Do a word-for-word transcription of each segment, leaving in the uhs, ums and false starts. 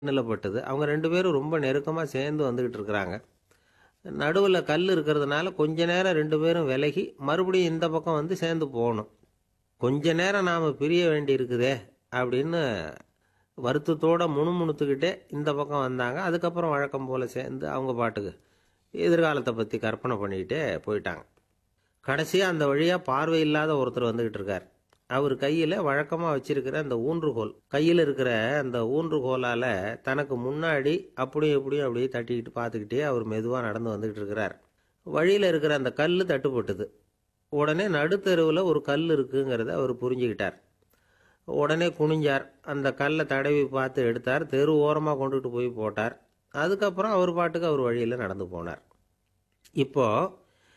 நிலப்பட்டது. அவங்க ரெண்டு பேரும் ரொம்ப நெருக்கமா சேர்ந்து வந்துகிட்டு இருக்கிறாங்க. நடுவுல கல் இருக்கிறதுனால கொஞ்ச நேரம் ரெண்டு பேரும் விலகி மறுபடியும் இந்த பக்கம் வந்து சேர்ந்து போகணும். கொஞ்ச நேரம் நாம பிரிய வேண்டி இருக்குதே அப்படின்னு வருத்தத்தோட முணுமுணுத்துக்கிட்டே இந்த பக்கம் வந்தாங்க. அதுக்கப்புறம் வழக்கம் போல சேர்ந்து அவங்க பாட்டுக்கு எதிர்காலத்தை பற்றி கற்பனை பண்ணிக்கிட்டே போயிட்டாங்க. கடைசியாக அந்த வழியாக பார்வை இல்லாத ஒருத்தர் வந்துக்கிட்டு இருக்கார். அவர் கையில் வழக்கமாக வச்சிருக்கிற அந்த ஊன்றுகோல், கையில் இருக்கிற அந்த ஊன்றுகோலால் தனக்கு முன்னாடி அப்படியும் இப்படியும் அப்படியே தட்டிக்கிட்டு பார்த்துக்கிட்டே அவர் மெதுவாக நடந்து வந்துக்கிட்டு இருக்கிறார். வழியில் இருக்கிற அந்த கல் தட்டுப்பட்டுது. உடனே நடுத்தெருவில் ஒரு கல் இருக்குங்கிறத அவர் புரிஞ்சுக்கிட்டார். உடனே குனிஞ்சார். அந்த கல்லை தடவி பார்த்து எடுத்தார். தெரு ஓரமாக கொண்டுட்டு போய் போட்டார். அதுக்கப்புறம் அவர் பாட்டுக்கு அவர் வழியில் நடந்து போனார். இப்போது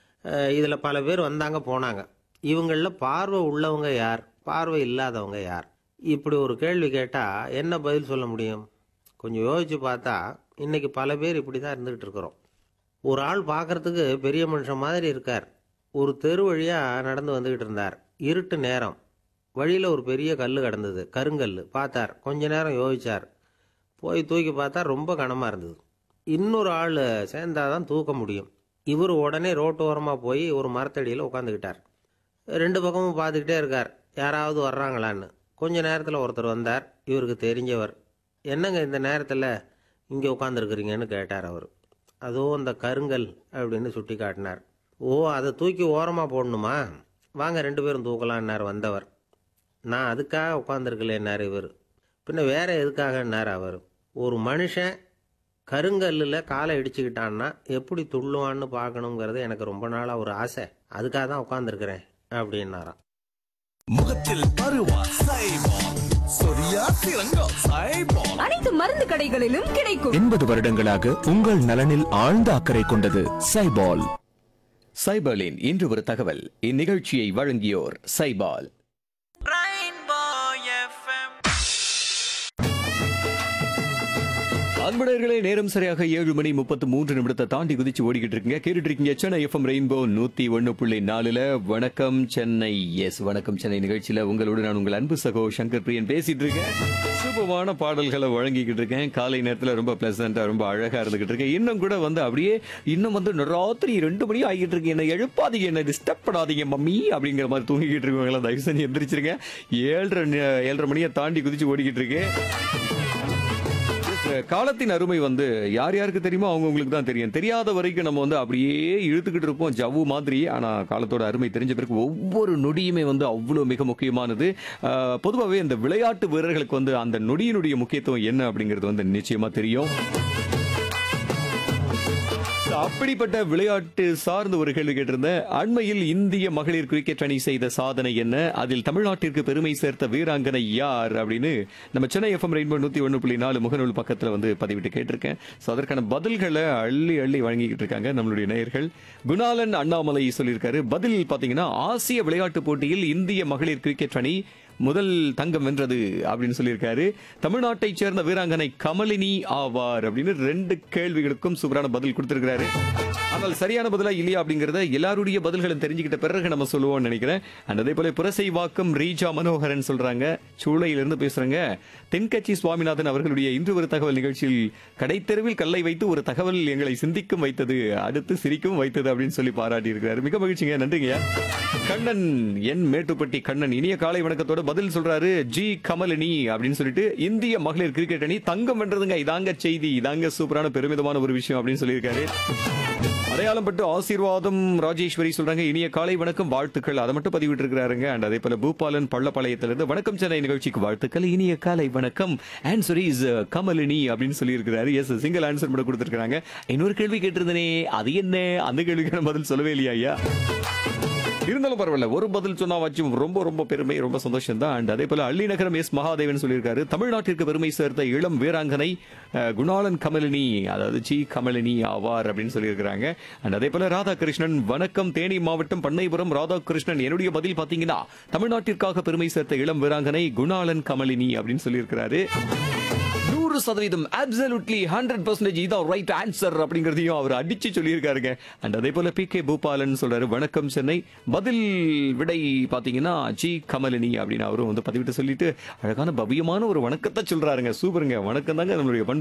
இதில் பல பேர் வந்தாங்க போனாங்க. இவங்களில் பார்வை உள்ளவங்க யார், பார்வை இல்லாதவங்க யார்? இப்படி ஒரு கேள்வி கேட்டால் என்ன பதில் சொல்ல முடியும்? கொஞ்சம் யோசித்து பார்த்தா இன்றைக்கி பல பேர் இப்படி தான் இருந்துகிட்டு இருக்கிறோம். ஒரு ஆள் பார்க்குறதுக்கு பெரிய மனுஷன் மாதிரி இருக்கார். ஒரு தெரு வழியாக நடந்து வந்துக்கிட்டு இருந்தார். இருட்டு நேரம். வழியில் ஒரு பெரிய கல் கிடந்தது, கருங்கல். பார்த்தார். கொஞ்ச நேரம் யோசித்தார். போய் தூக்கி பார்த்தா ரொம்ப கனமாக இருந்தது. இன்னொரு ஆள் சேர்ந்தாதான் தூக்க முடியும். இவர் உடனே ரோட்டோரமாக போய் ஒரு மரத்தடியில் உட்காந்துக்கிட்டார். ரெண்டு பக்கமும் பார்த்துக்கிட்டே இருக்கார், யாராவது வர்றாங்களான்னு. கொஞ்ச நேரத்தில் ஒருத்தர் வந்தார், இவருக்கு தெரிஞ்சவர். என்னங்க இந்த நேரத்தில் இங்கே உட்காந்துருக்குறீங்கன்னு கேட்டார் அவர். அதோ அந்த கருங்கல் அப்படின்னு சுட்டி காட்டினார். ஓ, அதை தூக்கி ஓரமாக போடணுமா? வாங்க ரெண்டு பேரும் தூக்கலான்னார் வந்தவர். நான் அதுக்காக உட்காந்துருக்கலேன்னார் இவர். பின்ன வேற எதுக்காகன்னார் அவர். ஒரு மனுஷன் கருங்கல்லில் காலை இடிச்சுக்கிட்டான்னா எப்படி துள்ளுவான்னு பார்க்கணுங்கிறது எனக்கு ரொம்ப நாளாக ஒரு ஆசை. அதுக்காக தான் உட்காந்துருக்கிறேன் அப்படின்னாராம். முகத்தில் பருவா சைபால், சொரியா சிறங்கா சைபால். அனைத்து மருந்து கடைகளிலும் கிடைக்கும். எண்பது வருடங்களாக உங்கள் நலனில் ஆழ்ந்த அக்கறை கொண்டது சைபால். சைபாலின் இன்று ஒரு தகவல். இந்நிகழ்ச்சியை வழங்கியோர் சைபால். அன்புடையர்களே, நேரம் சரியாக ஏழு மணி முப்பத்து மூன்று நிமிடத்தை தாண்டி குதிச்சு ஓடிக்கிட்டு இருக்கீங்க. கேட்டுட்டு இருக்கீங்க சென்னை எஃப்எம் ரெயின்போ நூத்தி ஒன்னு புள்ளி நாலுல வணக்கம் சென்னை. எஸ், வணக்கம் சென்னை நிகழ்ச்சியில உங்களோடு நான் உங்கள் அன்பு சகோ சங்கர் பிரியன் பேசிட்டு இருக்கேன். சூப்பமான பாடல்களை வழங்கிக்கிட்டு இருக்கேன். காலை நேரத்தில் ரொம்ப பிளசண்டா ரொம்ப அழகா இருந்துகிட்டு இருக்கேன். இன்னும் கூட வந்து அப்படியே இன்னும் வந்து ராத்திரி ரெண்டு மணி ஆகிட்டு இருக்கு. என்ன எழுப்பாதீங்க, என்ன டிஸ்டர்ப் பண்ணாதீங்க மம்மி அப்படிங்கிற மாதிரி தூங்கிக்கிட்டு இருக்கவங்களா தயவு செஞ்சு எந்திரிச்சிருங்க. ஏழரை ஏழரை மணியை தாண்டி குதிச்சு ஓடிக்கிட்டு இருக்கேன். காலத்தின் அருமை வந்து யார் யாருக்கு தெரியுமோ அவங்களுக்கு தான் தெரியும். தெரியாத வரைக்கும் நம்ம வந்து அப்படியே இழுத்துக்கிட்டு இருப்போம் ஜவ்வு மாதிரி. ஆனா காலத்தோட அருமை தெரிஞ்ச பிறகு ஒவ்வொரு நொடியுமே வந்து அவ்வளவு மிக முக்கியமானது. பொதுவாகவே இந்த விளையாட்டு வீரர்களுக்கு வந்து அந்த நொடியினுடைய முக்கியத்துவம் என்ன அப்படிங்கிறது வந்து நிச்சயமா தெரியும். அப்படிப்பட்ட விளையாட்டு சார்ந்த ஒரு கேள்வி கேட்டிருந்தேன். அண்மையில் இந்திய மகளிர் கிரிக்கெட் அணி செய்த சாதனை என்ன, அதில் தமிழ்நாட்டிற்கு பெருமை சேர்த்த வீராங்கனை யார் அப்படின்னு நம்ம சென்னை எஃப்எம் ரெயின்போ நூத்தி ஒன்னு புள்ளி நாலு முகநூல் பக்கத்துல வந்து பதிவிட்டு கேட்டிருக்கேன். ஸோ அதற்கான பதில்களை அள்ளி அள்ளி வழங்கிக்கிட்டு இருக்காங்க நம்மளுடைய நேயர்கள். குணாலன் அண்ணாமலை சொல்லியிருக்காரு. பதில் பாத்தீங்கன்னா, ஆசிய விளையாட்டு போட்டியில் இந்திய மகளிர் கிரிக்கெட் அணி முதல் தங்கம் வென்றது அப்படின்னு சொல்லியிருக்காரு. தமிழ்நாட்டை சேர்ந்த வீராங்கனை கமலினி ஆவார் அப்படின்னு ரெண்டு கேள்விகளுக்கும் சூப்பரான பதில் கொடுத்திருக்கிறாரு. ஆனால் சரியான பதிலா இல்லையா அப்படிங்கறத எல்லாருடைய பதில்களும் தெரிஞ்சுக்கிட்ட பிறகு நம்ம சொல்லுவோம்னு நினைக்கிறேன். அண்ட் அதே போல புரசைவாக்கம் ரீஜா மனோகரன் சொல்றாங்க, சூளையிலிருந்து பேசுறாங்க. தென்கட்சி சுவாமிநாதன் அவர்களுடைய இன்று ஒரு தகவல் நிகழ்ச்சியில் கடைத்தெருவில் கல்லை வைத்து ஒரு தகவல் எங்களை சிந்திக்கும் வைத்தது, அடுத்து சிரிக்கும் வைத்தது அப்படின்னு சொல்லி பாராட்டி இருக்கிறாரு. மிக மகிழ்ச்சிங்க, நன்றிங்க. கண்ணன் என் மேட்டுப்பட்டி கண்ணன் இனிய காலை வணக்கத்தோட பதில் சொல்றாரு. ஜி கமலினி அப்படின்னு சொல்லிட்டு இந்திய மகளிர் கிரிக்கெட் அணி தங்கம் வென்றதுங்க. இதாங்க செய்தி, இதாங்க சூப்பரான பெருமிதமான ஒரு விஷயம் அப்படின்னு சொல்லியிருக்காரு. அடையாளம் பட்டு ஆசீர்வாதம் ராஜேஸ்வரி சொல்றாங்க, இனிய காலை வணக்கம் வாழ்த்துக்கள். அதை மட்டும் பதிவிட்டு இருக்கிறாருங்க. அண்ட் அதே போல பூபாலன் பள்ளப்பாளையத்திலிருந்து வணக்கம் சென்னை நிகழ்ச்சிக்கு வாழ்த்துக்கள், இனிய காலை வணக்கம். ஆன்சர் இஸ் கமலினி அப்படின்னு சொல்லி இருக்கிறாரு. எஸ், சிங்கிள் ஆன்சர் மட்டும் கொடுத்திருக்காங்க. இன்னொரு கேள்வி கேட்டிருந்தனே, அது என்ன? அந்த கேள்விக்கான பதில் சொல்லவே இல்லையா ஐயா? இருந்தாலும் பரவாயில்ல, ஒரு பதில் சொன்னா வச்சும் ரொம்ப ரொம்ப பெருமை, ரொம்ப சந்தோஷம் தான். அண்ட் அதே போல அள்ளிநகரம் எஸ் மகாதேவன் சொல்லியிருக்காரு, தமிழ்நாட்டிற்கு பெருமை சேர்த்த இளம் வீராங்கனை குணாலன் கமலினி, அதாவது ஜி கமலினி ஆவார் அப்படின்னு சொல்லியிருக்கிறாங்க. அண்ட் அதே போல ராதாகிருஷ்ணன் வணக்கம் தேனி மாவட்டம் பண்ணைபுரம் ராதாகிருஷ்ணன், என்னுடைய பதில் பாத்தீங்கன்னா தமிழ்நாட்டிற்காக பெருமை சேர்த்த இளம் வீராங்கனை குணாலன் கமலினி அப்படின்னு சொல்லியிருக்கிறாரு. நூறு சதவீதம் அப்சல்யூட்லி ஹண்ட்ரட் பர்சன்டேஜ் இதான் ரைட் ஆன்சர் அப்படிங்கறதையும் அவர் அடிச்சு சொல்லியிருக்காருங்க. அண்ட் அதே போல பி கே பூபாலன் சொல்றாரு, வணக்கம் சென்னை, பதில் விடை பாத்தீங்கன்னா ஜி கமலினி அப்படின்னு அவரும் வந்து பதிவிட்டு சொல்லிட்டு அழகான பவ்யமான ஒரு வணக்கத்தை சொல்றாருங்க. சூப்பருங்க, வணக்கம் தாங்க நம்மளுடைய பண்பு.